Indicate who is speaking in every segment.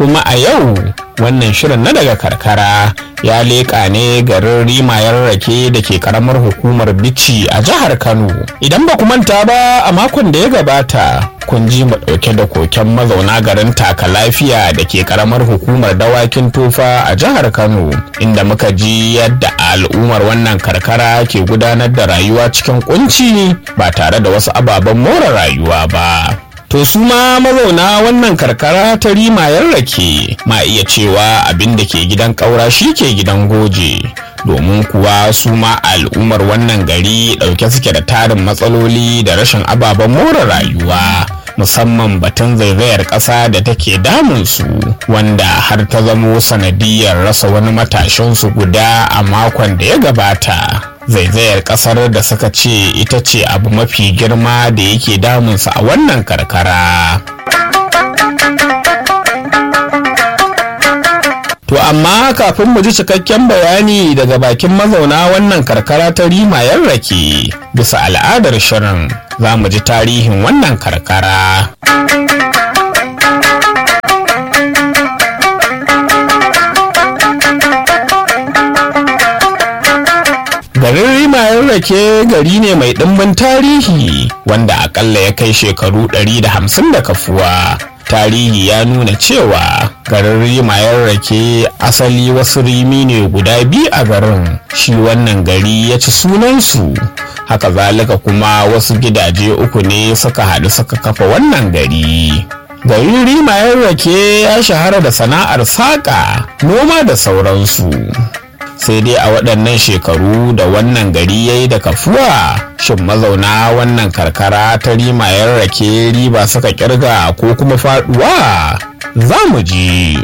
Speaker 1: kuma a yau wannan shirin na daga karkara ya leƙa ne garin rimayen rake da ke karamar hukumar Bichi a jihar Kano. Idan ba ku manta ba, a makon da ya gabata kun ji mu ɗauke da koken mazauna garin Taka Lafiya da ke karamar hukumar Dawakin Tofa a jihar Kano, inda muka ji yadda al'ummar wannan karkara ke gudanar da rayuwa cikin kunci ba tare da wasu ababen more rayuwa ba. To su ma mazauna wannan karkara ta rimayen rake ma iya cewa abin da ke gidan ƙaura shi ke gidan goje, domin kuwa su ma al'ummar wannan gari ɗauke suke da tarin matsaloli da rashin ababen more rayuwa, musamman batun zaizayar ƙasa da take damunsu, wanda har ta zamo sanadiyar rasa wani matashinsu guda a makon da ya gabata. Zaizayar kasar da suka ce ita ce abu mafi girma da yake damunsa a wannan karkara. To amma kafin mu ji cikakken bayani daga bakin mazauna wannan karkara ta rimayen rake, bisa al'adar shirin za mu ji tarihin wannan karkara. Garin rimayen rake gari ne mai ɗimbin tarihi wanda akalla ya kai shekaru 150 da kafuwa. Tarihi ya nuna cewa garin rimayen rake asali wasu rimi ne guda biyu a garin, shi wannan gari ya ci sunansu. Haka zalika kuma wasu gidaje uku ne suka haɗu suka kafa wannan gari. Garin rimayen rake ya shahara da sana'ar saƙa, noma da sauransu. Sai dai a waɗannan shekaru da wannan gari ya yi da kafuwa, shin mazauna wannan karkara ta rimayen rake riba suka kirga ko kuma faɗuwa? Za mu ji.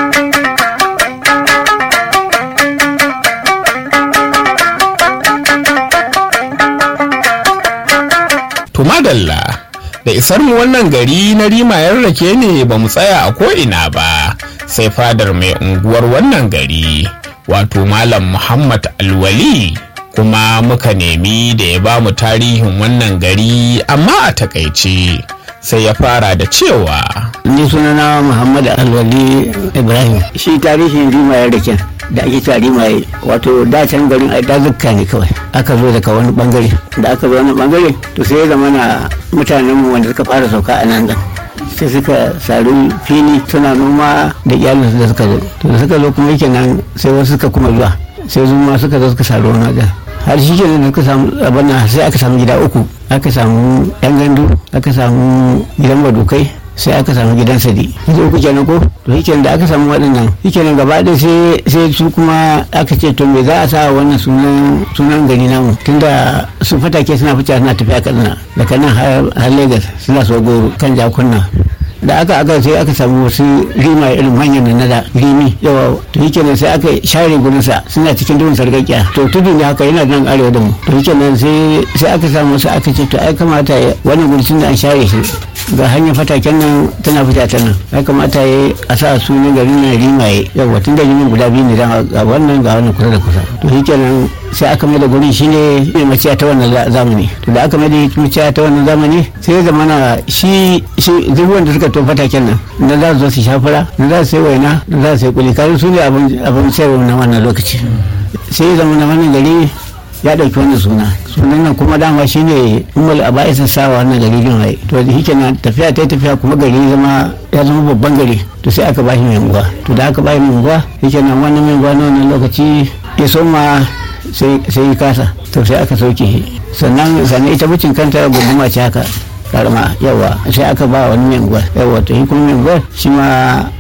Speaker 1: Tumadalla, da isar mu wannan gari na rimayen rake ne ba mu tsaya a ko'ina ba, sai fadar mai unguwar wannan gari, wato Malam Muhammad Alwali, kuma muka nemi da ya ba mu tarihin wannan gari amma a takaice. Sai ya fara da cewa,
Speaker 2: ni sunana Muhammad Alwali Ibrahim. Shi tarihin rimayen rake da ake cewa rimaye, wato da can garin ai dazukka ne kawai, aka zo daga wani bangare, da aka zo wani bangare to sai ya zama na mutanenmu wanda suka fara sauka a nan sai suka sari fili suna noma da iyalinsu da suka zo, to da suka zo kuma yake nan sai wasu suka kuma zuwa, sai zuma suka zo suka sari wani wajen, har shi kenan da suka samu abin sai aka samu gida uku, aka samu yan gandu, aka samu gidan badukai, sai aka samu gidan sadi, gida uku kenan ko, to shi kenan da aka samu waɗannan, shi kenan gaba ɗaya sai su kuma aka ce to me za a sa wannan sunan gari namu, tunda su fatake suna fice suna tafiya Kaduna, daga nan har Lagos suna so goro kan jakunna. Da aka sai aka samu wasu rima irin manyan na da rimi yawa, to shi kenan sai aka share gurinsa suna cikin duhun sarƙaƙiya, to tudu ne haka yana nan arewa da mu, to shi kenan sai aka samu wasu aka ce to ai kamata wannan gurin da an share shi ga hanyar fataken nan tana fita ta nan, ya kamata ya a sa sunan garin nan rimaye yawa, tun da rimin guda biyu ne ga wannan kusa da kusa, to shi kenan sai aka mai da gurin shi ne maciya ta wannan zamani. To da aka mai da maciya ta wannan zamani sai ya zama na shi duk wanda suka to fataken nan na za su zo su shafura, na za su sai waina, na za su sai kuli, kare su ne abin sayarwa na wannan lokaci. Sai ya zama na wannan gari ya ɗauki wannan sunan nan kuma dama shi ne umar a ba'a sa wannan gari din wai, to da shi nan tafiya kuma gari ya zama babban gari, to sai aka bashi mai unguwa. To da aka bashi mai unguwa shi nan wannan mai unguwa na wannan lokaci ya soma sai yi kasa, to sai aka sauke shi, sannan ita bucin kanta guduma ce haka karama yawa, sai aka ba wani mai unguwa yawa, to shi kuma mai unguwa shi ma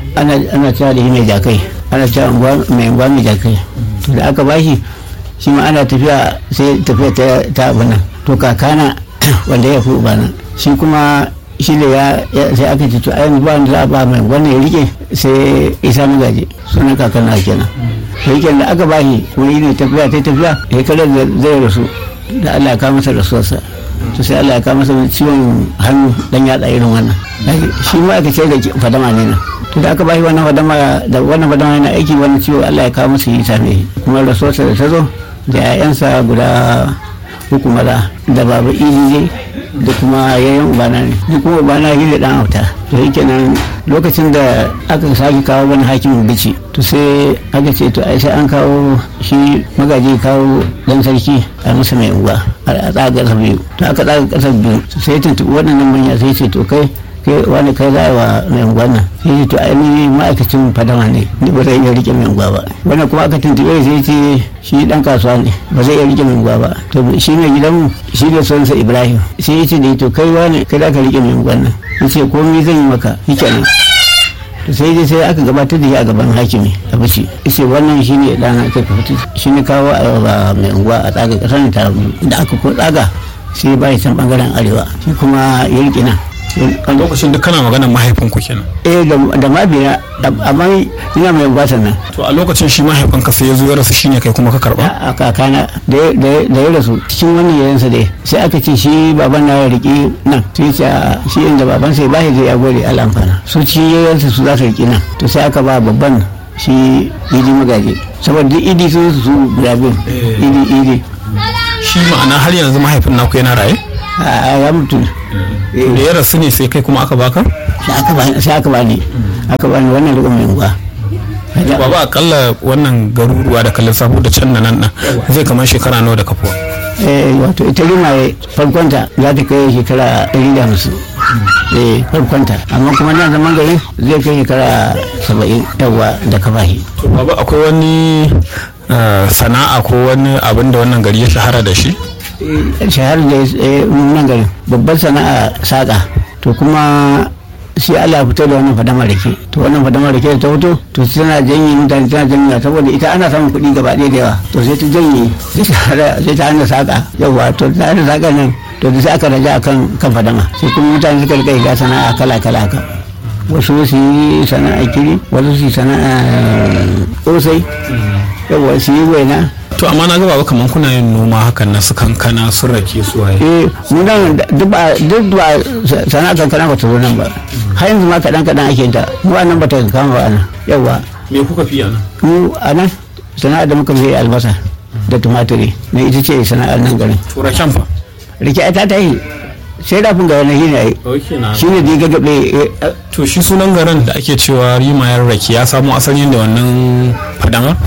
Speaker 2: ana cewa da shi mai jakai, ana cewa mai unguwa mai jakai. To da aka bashi shi ma ana tafiya sai tafiya ta abin nan, to kakana wanda ya fi ubana shi kuma shi da sai aka ce to ayin ba wanda za a ba mai wannan ya rike, sai isa magaji sunan kakana kenan. To yake da aka bashi kuma yi ne tafiya ya kada da zai rasu, da Allah ya kawo masa rasuwarsa, to sai Allah ya kawo masa ciwon hannu dan yatsa irin wannan, shi ma aka ce da fadama ne nan. To da aka bashi wannan fadama yana aiki wannan ciwo, Allah ya kawo masa yi same kuma rasuwarsa da ta zo da 'ya'yansa uku maza da baba ili da kuma yayan ubana ne, ni kuma ubana shi da dan auta. To yake nan lokacin da aka sake kawo wani hakimin bici, to sai aka ce to ai sai an kawo shi magaji kawo dan sarki a masa mai unguwa a tsaga kasar biyu. To aka tsaga kasar biyu sai tuntuɓi waɗannan manya sai ce to kai wani kai za a wa mai unguwa nan, sai ce to ai ni ma'aikacin fadama ne, ni ba zai iya rike mai unguwa ba. Wannan kuma aka tuntuɓe sai ce shi dan kasuwa ne, ba zai iya rike mai unguwa ba. To shi mai gidanmu shi ne sonsa Ibrahim, sai ya ce da to kai wani kai za ka rike mai unguwa nan, ya ce komai zan yi maka shikenan. To sai aka gabatar da shi a gaban hakimi a bici, yace wannan shi ne ɗana kai ka fito, shi ne kawo a mai unguwa a tsaga ƙasar ta da aka ko tsaga sai ba ya can ɓangaren arewa, shi kuma ya riƙe nan.
Speaker 1: A lokacin duk kana maganar mahaifinku kenan?
Speaker 2: Da mabiya, amma ina mai gwatan nan.
Speaker 1: To a lokacin shi mahaifinka sai ya zo ya rasu, shine kai kuma ka karba?
Speaker 2: A kakana da ya rasu cikin wannan yayansa dai sai aka ce shi baban na ya riƙe nan, sai ce shi inda baban sai ba shi zai ya gode al'amfana su ci yayansa su za su riƙe nan. To sai aka ba babban shi idi magaji, saboda duk idi su guda biyu idi.
Speaker 1: Shi ma'ana har yanzu mahaifin naku yana raye?
Speaker 2: Ya mutu.
Speaker 1: Da ya rasu ne sai kai kuma aka baka?
Speaker 2: Sai aka bani wannan rikon mai unguwa.
Speaker 1: Baba akalla wannan garuruwa da kallon sabo da can da nan zai kamar shekara nawa da kafuwa?
Speaker 2: Wato ita rimaye farkonta za ta kai shekara 150. Farkonta, amma kuma nan zaman gari zai kai shekara 70 yawa da kafahi.
Speaker 1: To baba akwai wani sana'a ko wani abin da wannan gari ya shahara da shi?
Speaker 2: Shahar da nan gari babbar sana'a saƙa. To kuma sai Allah fito da wannan fadamar rake, to wannan fadamar rake da ta fito to tana janye mutane, tana janye saboda ita ana samun kuɗi gaba ɗaya da yawa, to sai ta janye sai ta hana saƙa yawa. To ta hana saƙa nan to sai aka raja akan kan fadama, sai kuma mutane suka rika ga sana'a kala haka, wasu su yi sana'a kiri, wasu su yi sana'a ƙosai yawa, su yi waina.
Speaker 1: To amma na gaba kamar kuna yin noma hakan na su kankana su rake su waye?
Speaker 2: Mu nan duk ba sana'a kankana ba ta zo nan ba, har yanzu ma kaɗan ake ta, mu a nan ba ta kama ba a nan yawa.
Speaker 1: Me kuka fi a nan?
Speaker 2: Mu a nan sana'a da muka fi albasa da tumatiri na ita ce sana'ar nan garin.
Speaker 1: To raken fa?
Speaker 2: Rake ta yi sai rafin ga wani shi ne ai, shi ne da ya gagaɓe.
Speaker 1: To shi sunan garin da ake cewa rimayar rake ya samo asali da wannan fadama?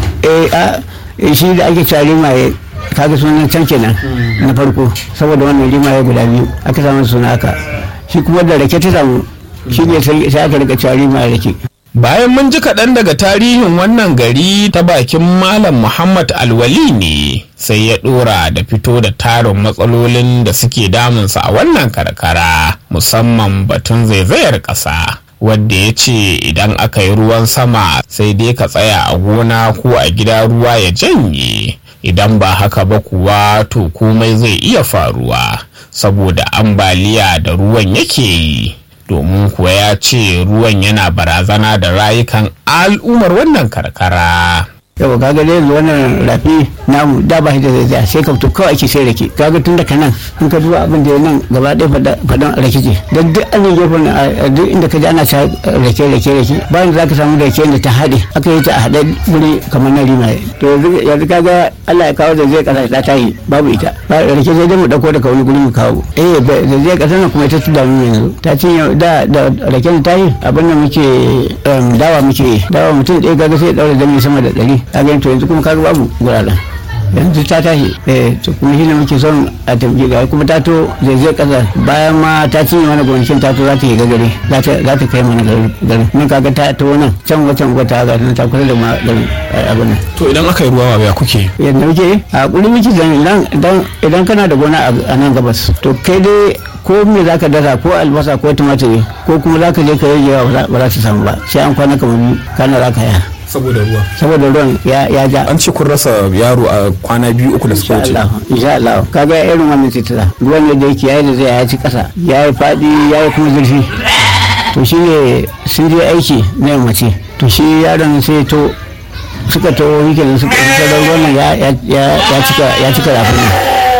Speaker 2: Shi da ake cewa rimaye kaga sunan can kenan na farko, saboda wannan rimaye guda biyu aka samu suna haka. Shi kuma da rake ta samu shi ne sai aka rika cewa rimaye rake.
Speaker 1: Bayan mun ji kaɗan daga tarihin wannan gari ta bakin Malam Muhammad Alwali ne, sai ya ɗora da fito da tarin matsalolin da suke damunsa a wannan karkara, musamman batun zaizayar ƙasa, wadda ya ce idan aka yi ruwan sama sai dai ka tsaya a gona ko a gida ruwa ya janye, idan ba haka ba kuwa to komai zai iya faruwa saboda ambaliya da ruwan yake yi. Domin kuwa ya ce ruwan yana barazana da rayukan al'ummar wannan karkara.
Speaker 2: Yau kaga dai yanzu wannan rafi namu da ba shi da zai sai ka fito kawai ake sai rake, kaga tun daga nan in ka duba abin da nan gaba ɗaya fadan rake ce, don duk an yi gefen duk inda ka ji ana sa rake bayan za ka samu rake da ta haɗe aka yi ta a haɗe guri kamar na rimaye. To yanzu kaga Allah ya kawo da zai ƙasa ta yi babu ita, rake sai dai mu ɗauko daga wani guri mu kawo. Da zai ƙasa nan kuma ita ta damu yanzu ta cinye da rake da ta yi abin da muke dawa mutum ɗaya kaga sai ya ɗaura dami sama da 100. Kaga to yanzu kuma kaga babu guraren, yanzu ta tashi. To kuma shi ne muke son a tafi ga kuma ta to zai kasa, bayan ma ta cinye mana gonakin ta to za ta yi gagare, za ta kai mana garin nan. Kaga ta to nan can wata ga nan ta kusa da ma garin abin nan.
Speaker 1: To idan aka yi ruwa ba kuke?
Speaker 2: Yadda muke a kuri muke idan kana da gona a nan gabas, to kai dai ko me zaka dasa ko albasa ko tumatiri ko kuma zaka je ka rage ba za ta samu ba, sai an kwana kamar biyu kana zaka ya
Speaker 1: saboda
Speaker 2: ruwan ya ja.
Speaker 1: An ce kun rasa yaro a kwana 2-3 da suka wuce.
Speaker 2: Insha Allah kaga irin wannan titira ruwan da yake yayi da zai ya ci kasa, yayi fadi yayi kuma zurfi, to shi ne sun je aiki na yammaci, to shi yaron sai to suka to yake da suka da ruwan nan ya cika rafin nan,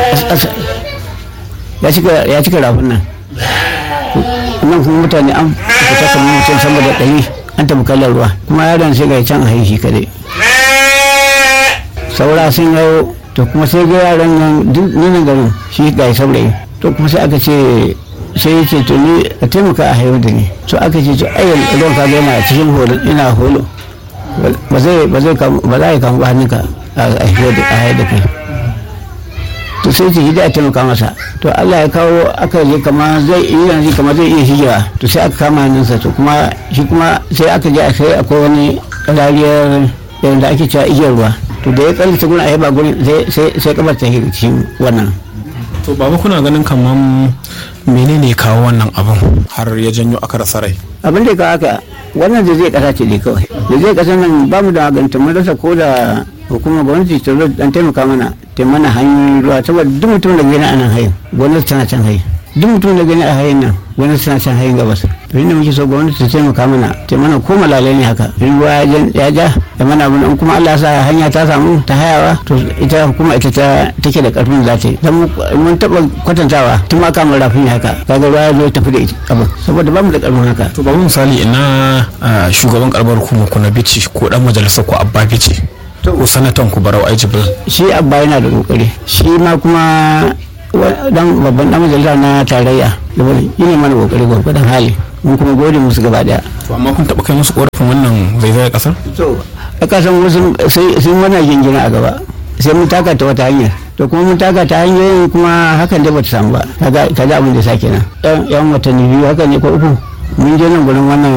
Speaker 2: ya cika rafin nan kuma mutane an fita kamar mutum sama da 100 an tafi kallon ruwa, kuma yaron sai ga can a haishi kadai, saura sun yau to kuma sai ga yaran nan duk nan garin shi ga saurayi to kuma sai aka ce sai ya ce to ni a taimaka a haihu da ni to aka ce to ayyar ruwan ka yana cikin holo ina holo ba za a yi kama ba hannunka a haihu da kai to sai ce hidaya taimaka masa to Allah ya kawo aka je kama zai iya shigewa to sai aka kama hannunsa to kuma shi kuma sai aka je a sai akwai wani rariyar yadda ake cewa igiyar ruwa to da ya kallata gurin a yaba gurin sai kabar ta cikin wannan.
Speaker 1: To baba kuna ganin kaman menene kawo wannan abin har ya janyo aka rasa rai?
Speaker 2: Abin da ya kawo haka wannan da zai kasa ce dai kawai da zai kasa nan ba mu da maganta mun rasa ko da hukumar gwamnati ta zo dan taimaka mana ta mana hanyoyin ruwa saboda duk mutum da gani a nan hayin gwamnati tana can hayin duk mutum da gani a hayin nan gwamnati tana can hayin gabas to inda muke so gwamnati ta taimaka mana ta mana ko malalai ne haka in ruwa ya ja da mana abin in kuma Allah ya sa hanya ta samu ta hayawa to ita hukuma ita ta take da karfin za ta yi dan mun taba kwatantawa tun ma kamar rafin haka kaga ruwa ya zo ya tafi da ita abin saboda ba mu da karfin haka.
Speaker 1: To babu misali ina shugaban karamar hukumar ku na Bichi ko dan majalisar ku Abba Bichi ko sanatan ku Barau Jibril?
Speaker 2: Shi Abba yana da kokari shi ma kuma dan babban dan majalisa na tarayya yana mana kokari gwargwadon hali mun kuma gode musu gaba daya.
Speaker 1: To amma kun taba kai musu korafin wannan zaizayar kasar?
Speaker 2: To a kasan wasu sun wannan gingina a gaba sai mun taka ta wata hanyar to kuma mun taka ta hanyoyin kuma hakan da bata samu ba kaga abin da sake nan yan watanni biyu haka ne ko uku mun je nan gurin wannan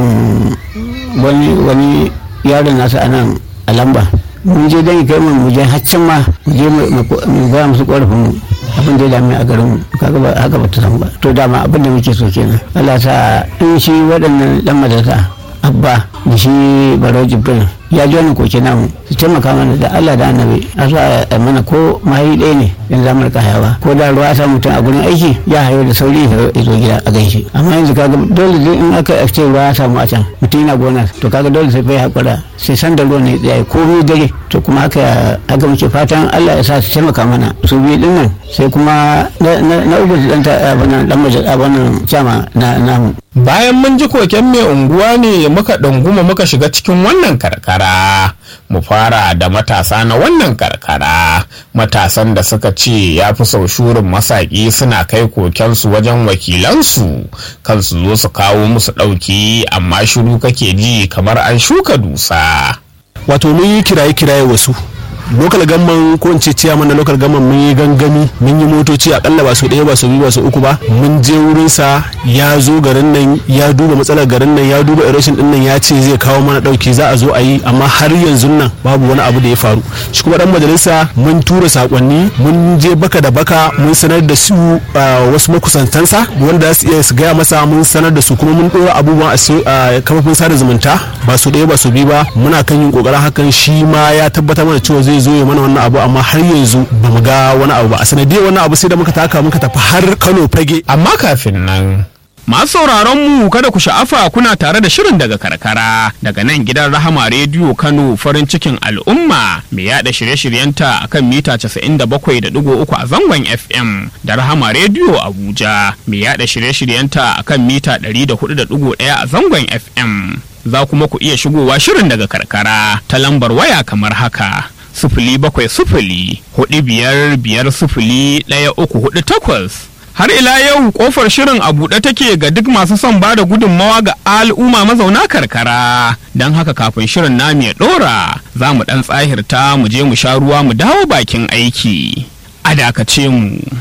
Speaker 2: wani yaron nasu a nan a lamba mun je dan kai mu je haccin ma mu je mu ga musu korafin mu abin da ya dame a garin mu kaga ba haka ba ta san ba to dama abin da muke so kenan Allah sa in shi waɗannan dan madrasa Abba da shi Barau Jibril ya ji wani koke namu su taimaka mana da Allah da Annabi a zo a mana ko mahayi ɗaya ne yanzu zamu rika hayawa ko da ruwa sa mutum a gurin aiki ya hayo da sauri ya zo gida a gaishe amma yanzu kaga dole in aka ce ruwa ya samu a can mutum yana gonar to kaga dole sai fa ya hakura sai san da ruwan ne ya yi komai dare to kuma haka muke fatan Allah ya sa su taimaka mana su biyu din nan sai kuma na uku dan majalisa chama na namu.
Speaker 1: Bayan mun ji koken mai unguwa ne muka ɗunguma muka shiga cikin wannan karkara mu fara da matasa na wannan karkara matasan da suka ce ya fi sau shurin masaƙi suna kai kokensu wajen wakilansu kansu zo su kawo musu ɗauki amma shiru kake ji kamar an shuka dusa.
Speaker 3: Wato mun yi kiraye wasu local gamman ko in ce ciyaman na local gamman mun yi gangami mun yi motoci akalla ba su ɗaya ba su biyu ba su uku ba mun je wurin sa ya zo garin nan ya duba matsalar garin nan ya duba erosion din nan ya ce zai kawo mana dauki za a zo a yi amma har yanzu nan babu wani abu da ya faru shi kuma dan majalisa mun tura sakonni mun je baka da baka mun sanar da su wasu makusantansa wanda za su iya su gaya masa mun sanar da su kuma mun dora abubuwan a kafofin sada zumunta ba su ɗaya ba su biyu ba muna kan yin kokarin hakan shi ma ya tabbatar mana cewa zai zo ya mana wannan abu amma har yanzu ba mu ga wani abu ba a sanadiyar wannan abu sai da muka tafi har Kano fage.
Speaker 1: Amma kafin nan masu sauraron mu kada ku sha'afa kuna tare da shirin daga karkara daga nan gidan Rahama Rediyo Kano farin cikin al'umma mai yada shirye-shiryenta akan mita 97.3 a zangon FM da Rahama Rediyo Abuja mai yada shirye-shiryenta akan mita 104.1 a zangon FM. Za kuma ku iya shigowa shirin daga karkara ta lambar waya kamar haka 07045501348. Har ila yau kofar shirin a buɗe take ga duk masu son ba da gudunmawa ga al'umma mazauna karkara. Don haka kafin shirin namu ya ɗora za mu ɗan tsahirta mu je mu sha ruwa mu dawo bakin aiki. A dakace mu.